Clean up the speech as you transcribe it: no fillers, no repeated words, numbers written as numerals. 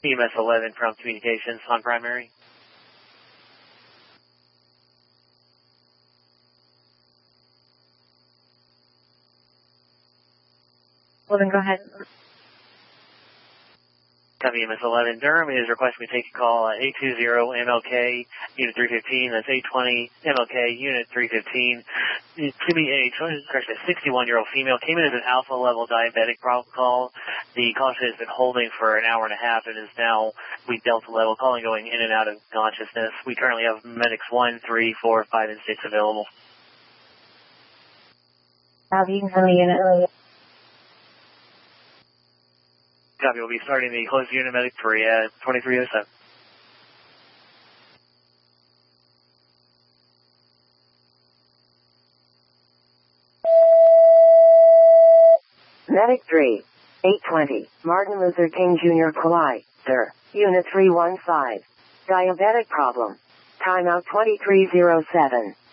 EMS 11 from Communications on primary. Well, then go ahead. Copy EMS 11. Durham is requesting we take a call at 820 MLK, Unit 315. That's 820 MLK, Unit 315. To be a 61-year-old female, came in as an alpha level diabetic call. The caller has been holding for an hour and a half and is now weak delta level, calling going in and out of consciousness. We currently have medics 1, 3, 4, 5, and 6 available. You can come to the unit. Copy, we'll be starting the closed unit medic for 2307. Medic 3, 820, Martin Luther King Jr. Kauai, sir, Unit 315. Diabetic problem. Timeout 2307.